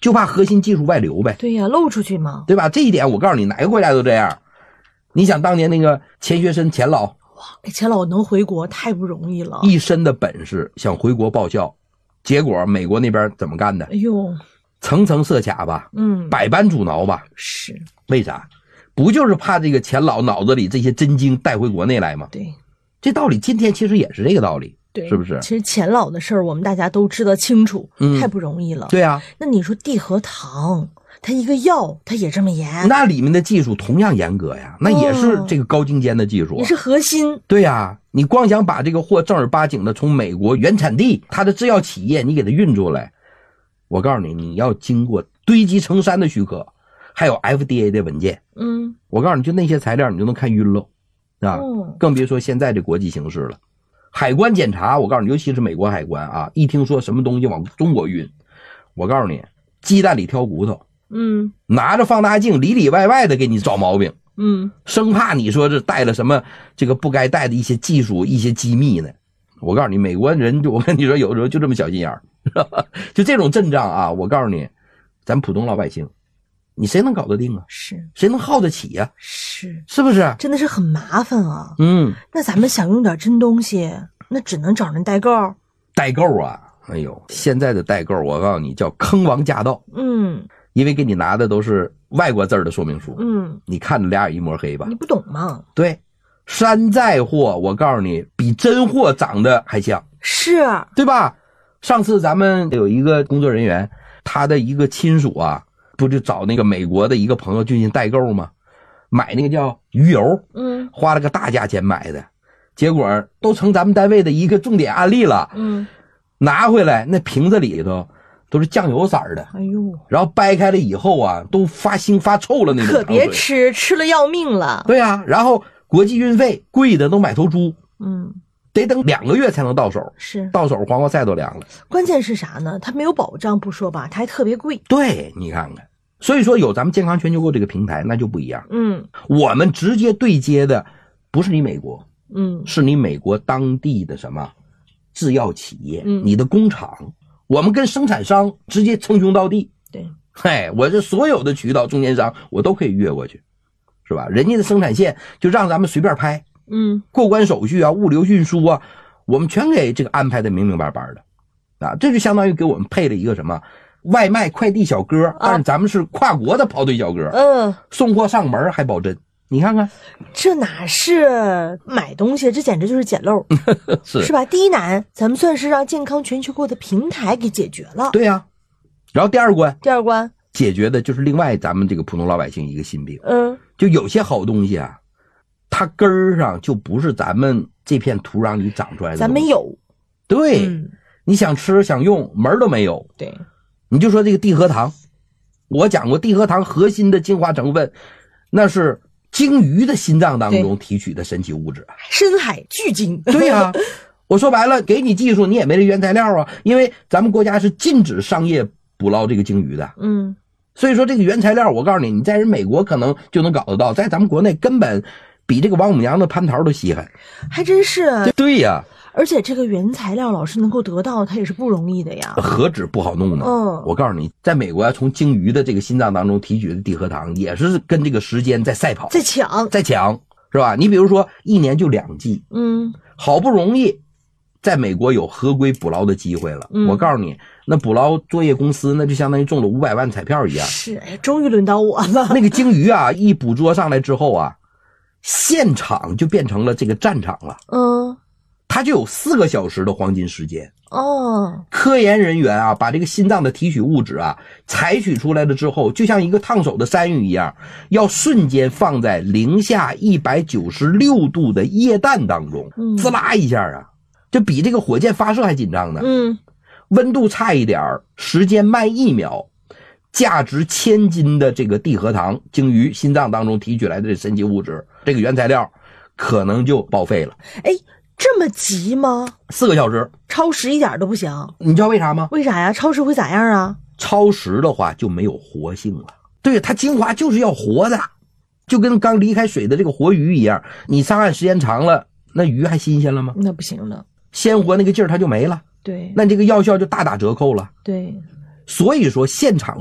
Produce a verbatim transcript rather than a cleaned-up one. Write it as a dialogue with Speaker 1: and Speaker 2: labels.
Speaker 1: 就怕核心技术外流呗。
Speaker 2: 对呀，漏出去嘛，
Speaker 1: 对吧？这一点我告诉你，哪个国家都这样。你想当年那个钱学森钱老，
Speaker 2: 哇，钱老能回国太不容易了，
Speaker 1: 一身的本事想回国报效，结果美国那边怎么干的？
Speaker 2: 哎呦，
Speaker 1: 层层设卡吧，
Speaker 2: 嗯，
Speaker 1: 百般阻挠吧。
Speaker 2: 是，
Speaker 1: 为啥？不就是怕这个钱老脑子里这些真经带回国内来吗？
Speaker 2: 对，
Speaker 1: 这道理今天其实也是这个道理。
Speaker 2: 对，
Speaker 1: 是不是？
Speaker 2: 其实钱老的事儿我们大家都知道清楚，
Speaker 1: 嗯，
Speaker 2: 太不容易了。
Speaker 1: 对啊，
Speaker 2: 那你说地核糖，它一个药它也这么严，
Speaker 1: 那里面的技术同样严格呀，那也是这个高精尖的技术、啊
Speaker 2: 哦，也是核心。
Speaker 1: 对呀，你光想把这个货正儿八经的从美国原产地它的制药企业你给它运出来，我告诉你，你要经过堆积成山的许可，还有 F D A 的文件。
Speaker 2: 嗯，
Speaker 1: 我告诉你，就那些材料你就能看晕了啊、
Speaker 2: 哦，
Speaker 1: 更别说现在这国际形势了。海关检查，我告诉你，尤其是美国海关啊，一听说什么东西往中国运，我告诉你，鸡蛋里挑骨头，
Speaker 2: 嗯，
Speaker 1: 拿着放大镜里里外外的给你找毛病，
Speaker 2: 嗯，
Speaker 1: 生怕你说这带了什么这个不该带的一些技术、一些机密呢。我告诉你，美国人，我跟你说，有时候就这么小心眼儿，就这种阵仗啊，我告诉你，咱普通老百姓，你谁能搞得定啊？
Speaker 2: 是，
Speaker 1: 谁能耗得起呀、啊？
Speaker 2: 是，
Speaker 1: 是不是？
Speaker 2: 真的是很麻烦啊。
Speaker 1: 嗯，
Speaker 2: 那咱们想用点真东西，那只能找人代购。
Speaker 1: 代购啊，哎呦，现在的代购，我告诉你叫坑王驾到。
Speaker 2: 嗯，
Speaker 1: 因为给你拿的都是外国字儿的说明书。
Speaker 2: 嗯，
Speaker 1: 你看着俩眼一抹黑吧？
Speaker 2: 你不懂吗？
Speaker 1: 对，山寨货，我告诉你，比真货长得还像，
Speaker 2: 是，
Speaker 1: 对吧？上次咱们有一个工作人员，他的一个亲属啊，不就找那个美国的一个朋友进行代购吗？买那个叫鱼油，
Speaker 2: 嗯，
Speaker 1: 花了个大价钱买的，结果都成咱们单位的一个重点案例了。
Speaker 2: 嗯，
Speaker 1: 拿回来那瓶子里头都是酱油色的，
Speaker 2: 哎呦，
Speaker 1: 然后掰开了以后啊，都发腥发臭了那种。
Speaker 2: 可别吃，吃了要命了。
Speaker 1: 对啊，然后国际运费贵的都买头猪，
Speaker 2: 嗯，
Speaker 1: 得等两个月才能到手，
Speaker 2: 是
Speaker 1: 到手黄瓜菜都凉了。
Speaker 2: 关键是啥呢？它没有保障不说吧，它还特别贵。
Speaker 1: 对，你看看，所以说有咱们健康全球购这个平台，那就不一样。
Speaker 2: 嗯，
Speaker 1: 我们直接对接的不是你美国，
Speaker 2: 嗯，
Speaker 1: 是你美国当地的什么制药企业，
Speaker 2: 嗯，
Speaker 1: 你的工厂，我们跟生产商直接称兄道弟。
Speaker 2: 对，
Speaker 1: 嘿，我这所有的渠道中间商我都可以越过去，是吧？人家的生产线就让咱们随便拍，
Speaker 2: 嗯，
Speaker 1: 过关手续啊，物流运输啊，我们全给这个安排的明明白白的，啊，这就相当于给我们配了一个什么外卖快递小哥，但是咱们是跨国的跑腿小哥，
Speaker 2: 嗯，
Speaker 1: 送货上门还保真，你看看，
Speaker 2: 这哪是买东西，这简直就是捡漏，
Speaker 1: 是
Speaker 2: 是吧？第一难，咱们算是让健康全球购的平台给解决了。
Speaker 1: 对呀、啊，然后第二关，
Speaker 2: 第二关
Speaker 1: 解决的就是另外咱们这个普通老百姓一个心病，
Speaker 2: 嗯，
Speaker 1: 就有些好东西啊，它根儿上就不是咱们这片土壤里长出来的，
Speaker 2: 咱没有，
Speaker 1: 对、
Speaker 2: 嗯，
Speaker 1: 你想吃想用门儿都没有。
Speaker 2: 对，
Speaker 1: 你就说这个地核糖，我讲过地核糖核心的精华成分，那是鲸鱼的心脏当中提取的神奇物质，
Speaker 2: 深海巨鲸。
Speaker 1: 对呀、啊，我说白了，给你技术你也没这原材料啊，因为咱们国家是禁止商业捕捞这个鲸鱼的，
Speaker 2: 嗯，
Speaker 1: 所以说这个原材料，我告诉你，你在人美国可能就能搞得到，在咱们国内根本比这个王母娘的蟠桃都稀罕，
Speaker 2: 还真是。
Speaker 1: 对呀、啊。
Speaker 2: 而且这个原材料老师能够得到，它也是不容易的呀。
Speaker 1: 何止不好弄呢？
Speaker 2: 嗯，
Speaker 1: 我告诉你，在美国从鲸鱼的这个心脏当中提取的地核糖，也是跟这个时间在赛跑，
Speaker 2: 在抢，
Speaker 1: 在抢，是吧？你比如说一年就两季，
Speaker 2: 嗯，
Speaker 1: 好不容易在美国有合规捕捞的机会了，
Speaker 2: 嗯，
Speaker 1: 我告诉你，那捕捞作业公司那就相当于中了五百万彩票一样。
Speaker 2: 是，哎，终于轮到我了。
Speaker 1: 那个鲸鱼啊，一捕捉上来之后啊，现场就变成了这个战场了。
Speaker 2: 嗯。
Speaker 1: 它就有四个小时的黄金时间
Speaker 2: 哦，
Speaker 1: 科研人员啊，把这个心脏的提取物质啊采取出来了之后，就像一个烫手的山芋一样，要瞬间放在零下一百九十六度的液氮当中，
Speaker 2: 嗯，
Speaker 1: 滋啦一下啊，这比这个火箭发射还紧张呢。
Speaker 2: 嗯，
Speaker 1: 温度差一点，时间慢一秒，价值千金的这个地核糖，鲸鱼心脏当中提取来的神奇物质，这个原材料可能就报废了。
Speaker 2: 哎。这么急吗？
Speaker 1: 四个小时，
Speaker 2: 超时一点都不行。
Speaker 1: 你知道为啥吗？
Speaker 2: 为啥呀？超时会咋样啊？
Speaker 1: 超时的话就没有活性了。对，它精华就是要活的，就跟刚离开水的这个活鱼一样。你上岸时间长了，那鱼还新鲜了吗？
Speaker 2: 那不行了，
Speaker 1: 鲜活那个劲儿它就没了。
Speaker 2: 对，
Speaker 1: 那这个药效就大打折扣了。
Speaker 2: 对，
Speaker 1: 所以说现场